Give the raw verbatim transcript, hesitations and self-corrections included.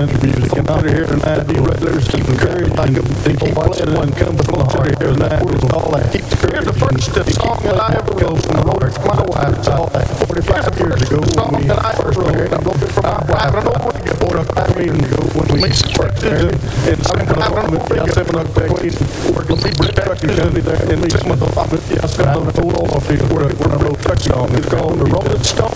country music. And I'm here tonight, the regulars keep encouraging people watching and come from the heart here tonight. It's all that. Keep here's the first song that I ever wrote from the heart. My wife, it's all that. forty-five years ago, when we first wrote it, I wrote it for my wife. I don't know what to get for I mean, when we worked there, and seven o'clock, seven o'clock, working for Brick Trucking Company there, and seven o'clock, I spent on the whole oil field where I wrote a song. It's called The Rolling Stone.